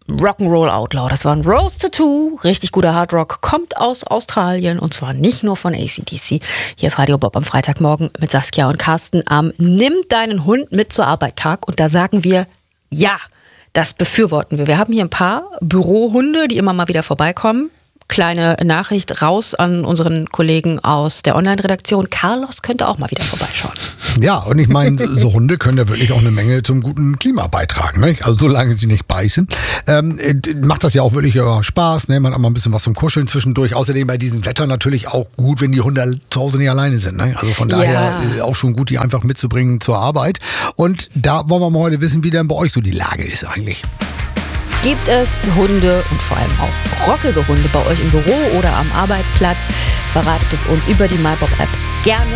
Rock'n'Roll Outlaw. Das war ein Rose Tattoo, richtig guter Hardrock, kommt aus Australien und zwar nicht nur von AC/DC. Hier ist Radio Bob am Freitagmorgen mit Saskia und Carsten am Nimm deinen Hund mit zur Arbeit Tag und da sagen wir ja, das befürworten wir. Wir haben hier ein paar Bürohunde, die immer mal wieder vorbeikommen. Kleine Nachricht raus an unseren Kollegen aus der Online-Redaktion. Carlos könnte auch mal wieder vorbeischauen. Ja, und ich meine, so Hunde können ja wirklich auch eine Menge zum guten Klima beitragen. Ne? Also solange sie nicht beißen. Macht das ja auch wirklich Spaß. Ne? Man hat mal ein bisschen was zum Kuscheln zwischendurch. Außerdem bei diesem Wetter natürlich auch gut, wenn die Hunde zu Hause nicht alleine sind. Ne? Also von daher auch schon gut, die einfach mitzubringen zur Arbeit. Und da wollen wir mal heute wissen, wie denn bei euch so die Lage ist eigentlich. Gibt es Hunde und vor allem auch rockige Hunde bei euch im Büro oder am Arbeitsplatz? Verratet es uns über die MyBob-App gerne